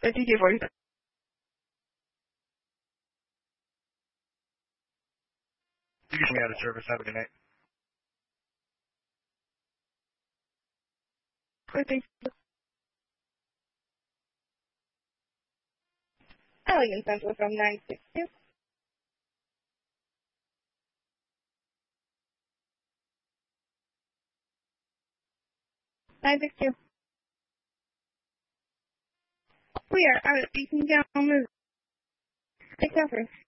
TK for you. You get me out of service. Have a good night. Thank you. Elegant Central from 962. 962. We are out of Beacon Down, Missouri. Take care.